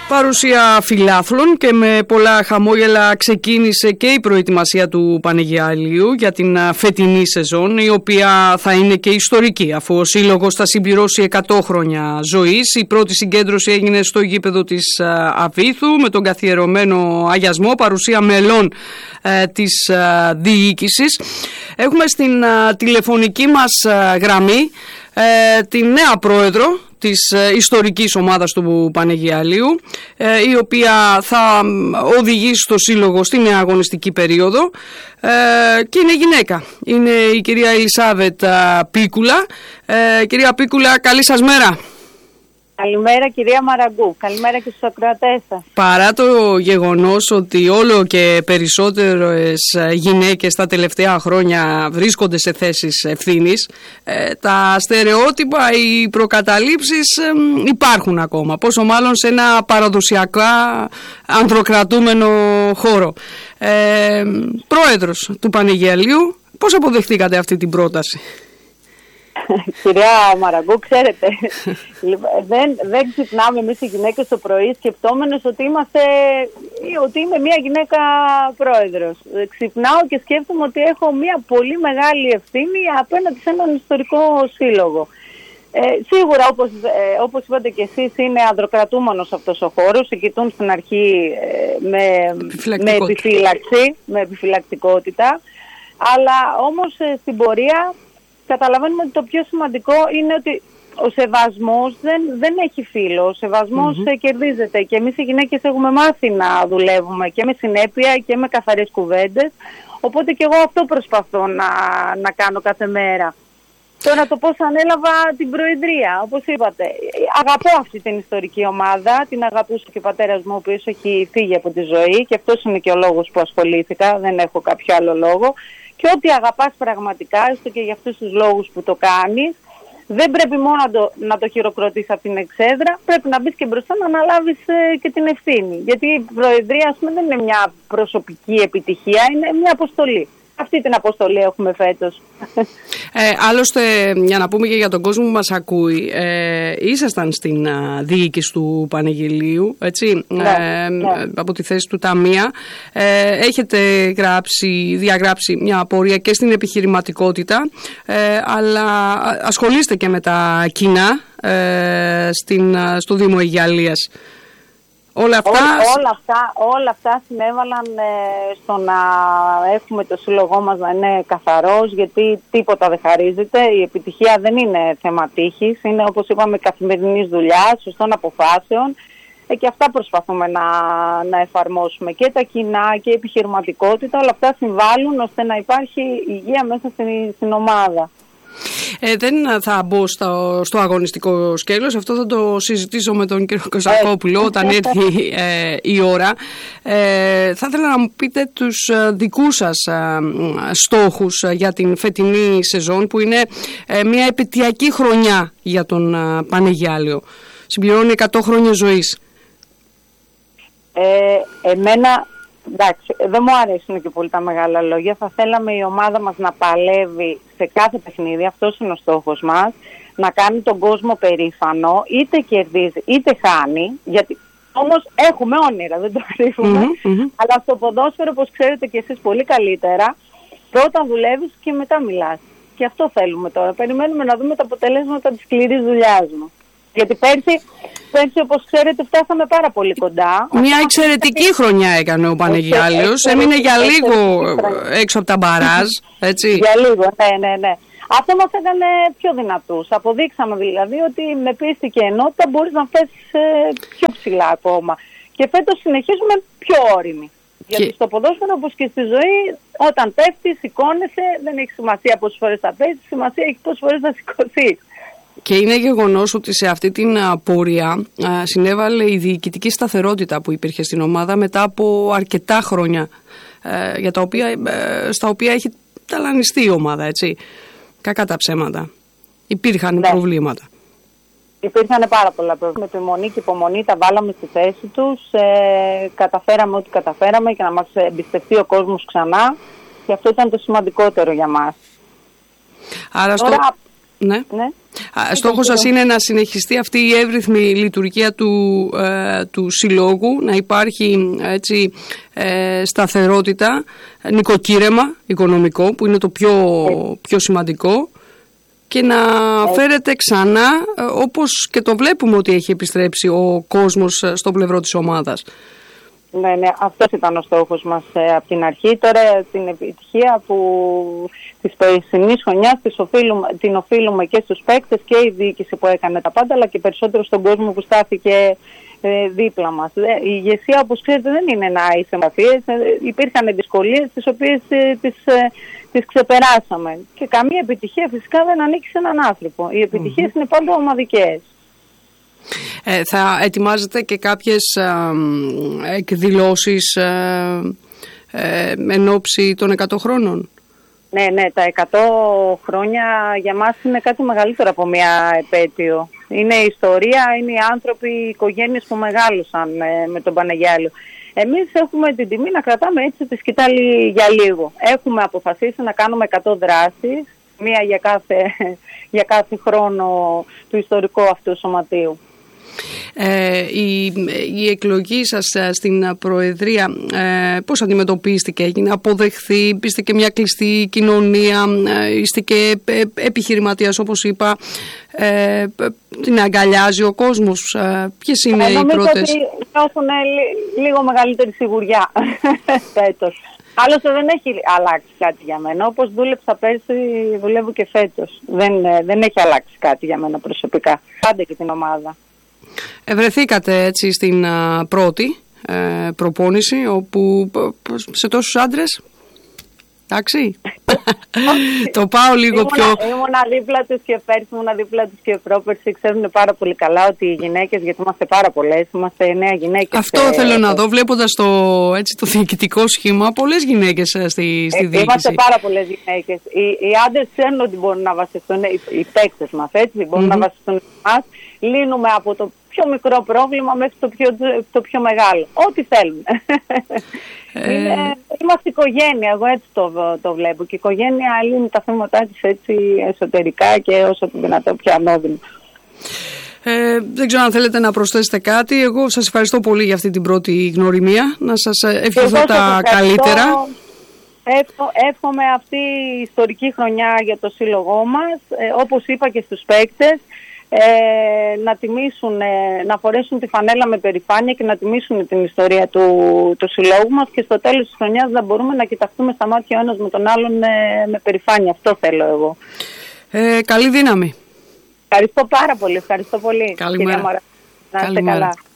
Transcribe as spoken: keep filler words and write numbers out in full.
Παρουσία φιλάθλων και με πολλά χαμόγελα ξεκίνησε και η προετοιμασία του Πανεγιαλείου για την φετινή σεζόν, η οποία θα είναι και ιστορική, αφού ο Σύλλογος θα συμπληρώσει εκατό χρόνια ζωής. Η πρώτη συγκέντρωση έγινε στο γήπεδο της Αβύθου με τον καθιερωμένο αγιασμό, παρουσία μελών ε, της ε, διοίκησης. Έχουμε στην ε, τηλεφωνική μας ε, γραμμή ε, τη νέα πρόεδρο της ιστορικής ομάδας του Πανεγιαλείου, η οποία θα οδηγήσει το Σύλλογο στη νέα αγωνιστική περίοδο, και είναι γυναίκα. Είναι η κυρία Ελισάβετ Πίκουλα. Κυρία Πίκουλα, καλή σας μέρα. Καλημέρα κυρία Μαραγκού, καλημέρα και στους ακροατές σας. Παρά το γεγονός ότι όλο και περισσότερες γυναίκες τα τελευταία χρόνια βρίσκονται σε θέσεις ευθύνης, τα στερεότυπα, οι προκαταλήψεις υπάρχουν ακόμα, πόσο μάλλον σε ένα παραδοσιακά ανδροκρατούμενο χώρο. Ε, πρόεδρος του Πανεγιαλείου, πώς αποδεχτήκατε αυτή την πρόταση? Κυρία Μαραγκού, ξέρετε, δεν, δεν ξυπνάμε εμείς οι γυναίκες το πρωί σκεπτόμενες ότι είμαστε, ότι είμαι μια γυναίκα πρόεδρος. Ξυπνάω και σκέφτομαι ότι έχω μια πολύ μεγάλη ευθύνη απέναντι σε έναν ιστορικό σύλλογο. Ε, σίγουρα, όπως, ε, όπως είπατε και εσείς, είναι ανδροκρατούμενος αυτός ο χώρος. Σε κοιτούν στην αρχή ε, με, με επιφύλαξη, με επιφυλακτικότητα, αλλά όμως ε, στην πορεία καταλαβαίνουμε ότι το πιο σημαντικό είναι ότι ο σεβασμός δεν, δεν έχει φύλλο. Ο σεβασμός mm-hmm. κερδίζεται, και εμείς οι γυναίκες έχουμε μάθει να δουλεύουμε και με συνέπεια και με καθαρές κουβέντες. Οπότε και εγώ αυτό προσπαθώ να, να κάνω κάθε μέρα. Τώρα το πώς ανέλαβα την προεδρία, όπως είπατε, αγαπώ αυτή την ιστορική ομάδα, την αγαπούσε και ο πατέρας μου, ο οποίος έχει φύγει από τη ζωή, και αυτός είναι και ο λόγος που ασχολήθηκα, δεν έχω κάποιο άλλο λόγο. Και ό,τι αγαπάς πραγματικά, έστω και για αυτούς τους λόγους που το κάνεις, δεν πρέπει μόνο να το, να το χειροκροτείς από την εξέδρα, πρέπει να μπεις και μπροστά να αναλάβεις ε, και την ευθύνη. Γιατί η προεδρία, ας πούμε, δεν είναι μια προσωπική επιτυχία, είναι μια αποστολή. Αυτή την αποστολή έχουμε φέτος. Ε, άλλωστε, για να πούμε και για τον κόσμο που μας ακούει, ε, ήσασταν στην α, διοίκηση του Πανεγιαλείου, έτσι, ναι, ε, ναι. από τη θέση του Ταμεία. Ε, έχετε γράψει, διαγράψει μια πορεία και στην επιχειρηματικότητα, ε, αλλά ασχολείστε και με τα κοινά ε, στην, στο Δήμο Αιγιαλείας. Όλα αυτά... Ό, όλα, αυτά, όλα αυτά συνέβαλαν ε, στο να έχουμε το σύλλογό μας να είναι καθαρός, γιατί τίποτα δεν χαρίζεται. Η επιτυχία δεν είναι θέμα τύχης, είναι, όπως είπαμε, καθημερινής δουλειάς, σωστών αποφάσεων, ε, και αυτά προσπαθούμε να, να εφαρμόσουμε. Και τα κοινά και η επιχειρηματικότητα, όλα αυτά συμβάλλουν ώστε να υπάρχει υγεία μέσα στην, στην ομάδα. Ε, δεν θα μπω στο, στο αγωνιστικό σκέλος, αυτό θα το συζητήσω με τον κύριο Κωσακόπουλο όταν έρθει ε, η ώρα. Ε, θα ήθελα να μου πείτε τους δικούς σας ε, στόχους για την φετινή σεζόν, που είναι ε, μια επαιτειακή χρονιά για τον ε, Πανεγιάλειο. Συμπληρώνει εκατό χρόνια ζωής. Ε, εμένα... Εντάξει, δεν μου αρέσουν και πολύ τα μεγάλα λόγια. Θα θέλαμε η ομάδα μας να παλεύει σε κάθε παιχνίδι, αυτός είναι ο στόχος μας, να κάνει τον κόσμο περήφανο, είτε κερδίζει είτε χάνει, γιατί όμως έχουμε όνειρα, δεν το κρύβουμε, mm-hmm, mm-hmm. αλλά στο ποδόσφαιρο, όπως ξέρετε και εσείς πολύ καλύτερα, πρώτα δουλεύεις και μετά μιλάς. Και αυτό θέλουμε τώρα. Περιμένουμε να δούμε τα αποτελέσματα της σκληρής δουλειάς μας. Γιατί πέρσι, πέρσι, όπως ξέρετε, φτάσαμε πάρα πολύ κοντά. Μια εξαιρετική αυτή... χρονιά έκανε ο Πανεγιάλειος. Έμεινε για λίγο έξω από τα μπαράζ, έτσι. Για λίγο, ναι, ναι, ναι. Αυτό μας έκανε πιο δυνατούς. Αποδείξαμε δηλαδή ότι με πίστη και ενότητα μπορείς να φτάσεις πιο ψηλά ακόμα. Και φέτος συνεχίζουμε πιο όριμοι. Και... Γιατί στο ποδόσφαιρο, όπως και στη ζωή, όταν πέφτεις, σηκώνεσαι, δεν έχει σημασία πόσες φορές θα πέσεις, σημασία έχει πόσες φορές θα σηκωθείς. Και είναι γεγονός ότι σε αυτή την πορεία α, συνέβαλε η διοικητική σταθερότητα που υπήρχε στην ομάδα μετά από αρκετά χρόνια, ε, για τα οποία, ε, στα οποία έχει ταλανιστεί η ομάδα, έτσι. Κακά τα ψέματα. Υπήρχαν ναι. προβλήματα. Υπήρχαν πάρα πολλά προβλήματα. Με επιμονή και υπομονή τα βάλαμε στη θέση τους. Ε, καταφέραμε ό,τι καταφέραμε και να μας εμπιστευτεί ο κόσμος ξανά. Και αυτό ήταν το σημαντικότερο για μας. Άρα στο... Τώρα, ναι. ναι. Στόχος σας είναι να συνεχιστεί αυτή η εύρυθμη λειτουργία του, ε, του συλλόγου, να υπάρχει έτσι, ε, σταθερότητα, νοικοκύρεμα οικονομικό που είναι το πιο, πιο σημαντικό και να φέρετε ξανά, όπως και το βλέπουμε ότι έχει επιστρέψει ο κόσμος στο πλευρό της ομάδας. Ναι, ναι, αυτός ήταν ο στόχος μας ε, από την αρχή. Τώρα την επιτυχία που της περσινής χρονιάς οφείλουμε, την οφείλουμε και στους παίκτες και η διοίκηση που έκανε τα πάντα, αλλά και περισσότερο στον κόσμο που στάθηκε ε, δίπλα μας. Ε, η ηγεσία, όπως ξέρετε, δεν είναι να είσαι μαθίες. Ε, υπήρχαν δυσκολίες τις οποίες ε, τις, ε, τις ξεπεράσαμε. Και καμία επιτυχία φυσικά δεν ανήκει σε έναν άνθρωπο. Οι επιτυχίες mm-hmm. είναι πάντα ομαδικές. Ε, θα ετοιμάζετε και κάποιες ε, εκδηλώσεις ε, ε, εν ώψη των εκατό χρόνων. Ναι, ναι, τα εκατό χρόνια για μας είναι κάτι μεγαλύτερο από μια επέτειο. Είναι η ιστορία, είναι οι άνθρωποι, οι οικογένειες που μεγάλωσαν ε, με τον Πανεγιάλειο. Εμείς έχουμε την τιμή να κρατάμε έτσι τη σκητάλη για λίγο. Έχουμε αποφασίσει να κάνουμε εκατό δράσεις, μία για κάθε, για κάθε χρόνο του ιστορικού αυτού σωματείου. Ε, η, η εκλογή σας στην Προεδρία ε, πώς αντιμετωπίστηκε, έγινε αποδεχθή, είστε και μια κλειστή κοινωνία, είστε και επιχειρηματίας όπως είπα, ε, την αγκαλιάζει ο κόσμος, ε, ποιες είναι ε, οι πρώτες? Νομίζω ότι νιώθουν λί, λίγο μεγαλύτερη σιγουριά φέτος. Άλλωστε δεν έχει αλλάξει κάτι για μένα. Όπως δούλεψα πέρσι, δουλεύω και φέτος. Δεν, δεν έχει αλλάξει κάτι για μένα προσωπικά. Πάντα και την ομάδα. Ευρεθήκατε έτσι στην α, πρώτη ε, προπόνηση, όπου σε τόσους άντρες, εντάξει, το πάω λίγο ήμουνα, πιο... Ήμουνα δίπλα τους και πέρσι, ήμουνα δίπλα τους και πρόπερσι, ξέρουν πάρα πολύ καλά ότι οι γυναίκες, γιατί είμαστε πάρα πολλές, είμαστε εννέα γυναίκες. Αυτό ε, θέλω ε, να δω, βλέποντας το, έτσι, το διοικητικό σχήμα, πολλές γυναίκες στη, στη ε, διοίκηση. Είμαστε πάρα πολλές γυναίκες. Οι, οι άντρες ξέρουν ότι μπορούν να βασιστούν, οι, οι παίκτες μας, έτσι, μπορούν mm-hmm. να βασιστούν εμάς. Λύνουμε από το πιο μικρό πρόβλημα μέχρι το πιο, το πιο μεγάλο. Ό,τι θέλουν. Ε... Είναι, είμαστε οικογένεια, εγώ έτσι το, το βλέπω. Και η οικογένεια λύνει τα θέματα της έτσι εσωτερικά και όσο το δυνατό πιο ανώδυνο. Ε, δεν ξέρω αν θέλετε να προσθέσετε κάτι. Εγώ σας ευχαριστώ πολύ για αυτή την πρώτη γνωριμία. Να σας ευχηθώ τα καλύτερα. Εύχο, εύχομαι αυτή η ιστορική χρονιά για το σύλλογό μας. Ε, όπως είπα και στους παίκτες, Ε, να τιμήσουν, ε, να φορέσουν τη φανέλα με περηφάνεια και να τιμήσουν την ιστορία του, του συλλόγου μας και στο τέλος της χρονιάς να μπορούμε να κοιταχτούμε στα μάτια ο ένας με τον άλλον ε, με περηφάνεια. Αυτό θέλω εγώ. Ε, καλή δύναμη. Ευχαριστώ πάρα πολύ. Ευχαριστώ πολύ. Καλημέρα. Να είστε καλά.